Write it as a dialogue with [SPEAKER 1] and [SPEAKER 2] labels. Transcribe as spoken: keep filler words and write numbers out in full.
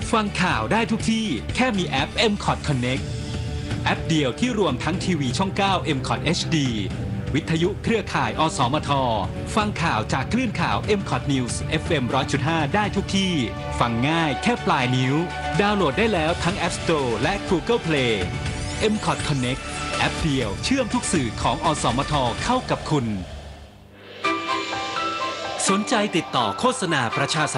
[SPEAKER 1] ฟังข่าวได้ทุกที่แค่มีแอป เอ็ม คอท Connect แอปเดียวที่รวมทั้งทีวีช่อง เก้า เอ็ม คอท เอช ดี วิทยุเครือข่าย อสมท ฟังข่าวจากคลื่นข่าว เอ็ม คอท News เอฟ เอ็ม หนึ่งร้อยจุดห้า ได้ทุกที่ ฟังง่ายแค่ปลายนิ้ว ดาวน์โหลดได้แล้วทั้ง App Store และ Google Play เอ็ม คอท Connect แอปเดียวเชื่อมทุกสื่อของ อสมท เข้ากับคุณสนใจติดต่อโฆษณาประชาสัมพันธ์